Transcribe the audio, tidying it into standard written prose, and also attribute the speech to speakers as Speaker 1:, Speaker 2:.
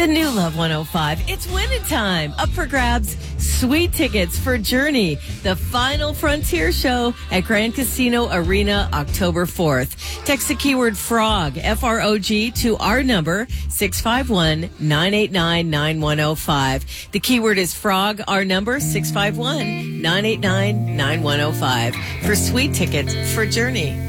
Speaker 1: The new Love 105. It's winning time. Up for grabs. Sweet tickets for Journey, the final frontier show at Grand Casino Arena, October 4th. Text the keyword FROG, F-R-O-G, to our number, 651-989-9105. The keyword is FROG, our number, 651-989-9105, for sweet tickets for Journey.